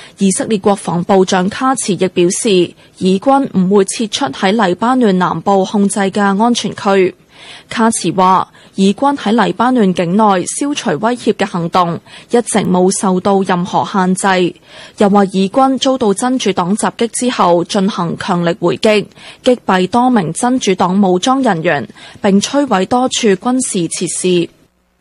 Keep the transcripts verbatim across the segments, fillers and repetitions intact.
以色列國防部長卡茨亦表示，以軍唔會撤出喺黎巴嫩南部控制嘅安全區。卡茨話，以軍喺黎巴嫩境內消除威脅嘅行動一直冇受到任何限制，又話以軍遭到真主黨襲擊之後進行強力回擊，擊斃多名真主黨武裝人員，並摧毀多處軍事設施。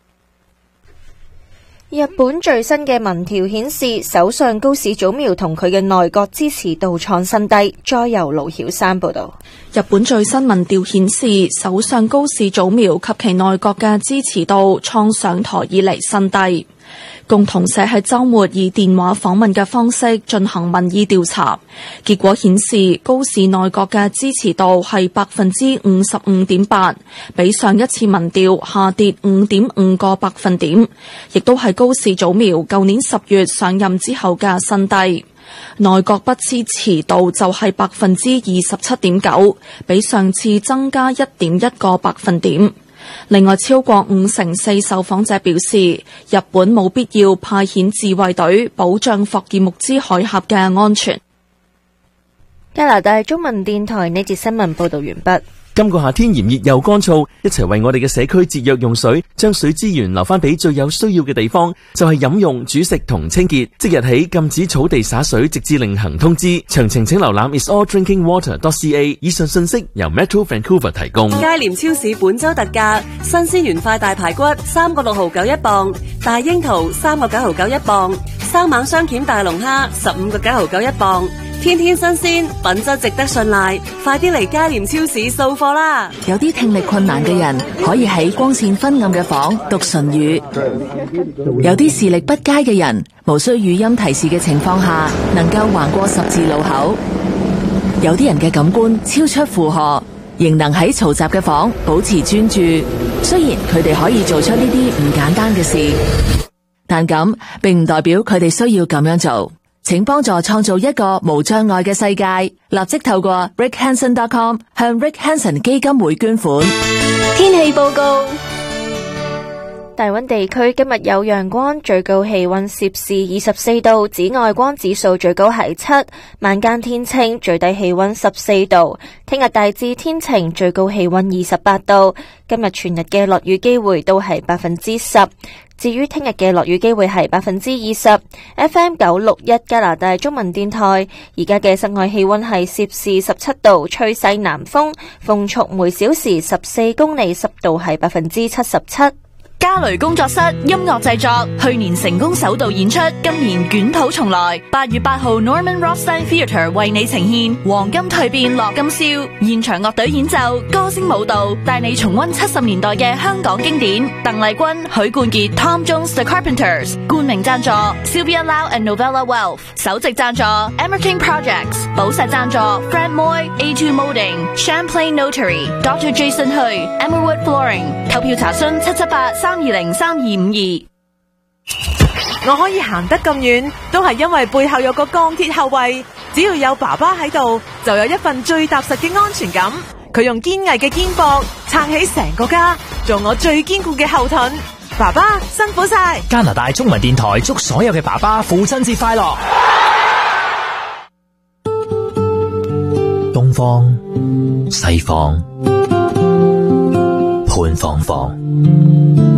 日本最新嘅民調顯示，首相高市早苗同佢嘅內閣支持度創新低。再由盧曉山報道。 日本最新民調顯示，首相高市早苗及其內閣嘅支持度創上台以嚟新低。共同社喺週末以電話訪問嘅方式進行民意調查，結果顯示高市內閣嘅支持度係百分之五十五點八，比上一次民調下跌五點五個百分點，亦都係高市早苗舊年十月上任之後嘅新低。內閣不支持度就係百分之二十七點九，比上次增加一點一個百分點。另外，超過五成四受訪者表示，日本冇必要派遣自衛隊保障霍爾木茲海峽嘅安全。 加拿大中文電台呢節新聞報道完畢。 今個夏天炎熱又乾燥，一齊為我哋嘅社區節約用水，將水資源留翻俾最有需要嘅地方，就係飲用、煮食同清潔。即日起禁止草地灑水，直至另行通知。詳情請瀏覽 is all drinking water dot c a。以上信息由 Metro Vancouver 提供。 佳廉超市本周特價，新鮮原塊大排骨三個六毫九一磅，大櫻桃三個九毫九一磅，生猛雙鉗大龍蝦十五個九毫九一磅。天天新鮮，品質值得信賴，快啲嚟佳廉超市掃貨啦！ 有啲聽力困難嘅人可以喺光線昏暗嘅房讀唇語，有啲視力不佳嘅人無需語音提示嘅情況下能夠橫過十字路口，有啲人嘅感官超出負荷，仍能喺嘈雜嘅房保持專注。雖然佢哋可以做出呢啲唔簡單嘅事，但咁並唔代表佢哋需要咁樣做。請幫助創造一個無障礙嘅世界，立即透過 rick hansen dot com 向 Rick Hansen 基金會捐款。 天氣報告。大溫地區今日有陽光，最高氣溫攝氏二十四度，紫外光指數最高係七，晚間天晴，最低氣溫十四度。聽日大致天晴，最高氣溫二十八度。今日全日嘅落雨機會都係百分之十。至於聽日嘅落雨機會係百分之二十。F M 九六一加拿大中文電台，而家嘅室外氣溫係攝氏十七度，吹西南風，風速每小時十四公里，濕度係百分之七十七。 嘉雷工作室音樂製作，去年成功首度演出，今年捲土重來。八月八號 Norman Rothstein Theatre 為你呈現黃金蛻變樂今宵，現場樂隊演奏，歌聲舞蹈，帶你重溫七十年代嘅香港經典。鄧麗君、許冠傑、Tom Jones The Carpenters，冠名贊助 Sylvia Lau and Novella Wealth， 首席贊助 Emmer King Projects， 寶石贊助 Fred Moy、A two Molding、Champlain Notary、Doctor Jason Hui、Emerald Flooring。購票查詢七七八三二零三二五二。 我可以行得咁遠，都係因為背後有個鋼鐵後衛。只要有爸爸喺度，就有一份最踏實嘅安全感。佢用堅毅嘅肩膊撐起成個家，做我最堅固嘅後盾。爸爸辛苦晒！ 加拿大中文電台祝所有嘅爸爸父親節快樂。東方、西方、潘芳芳。